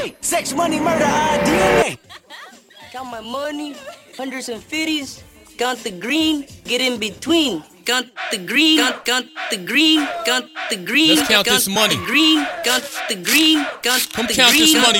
Sex, money, murder, DNA. Count my money, hundreds and fifties. Count the green, get in between. Count the green, count the green, count the green. Let's count this money. Green, count the green, count Come the count green. this money.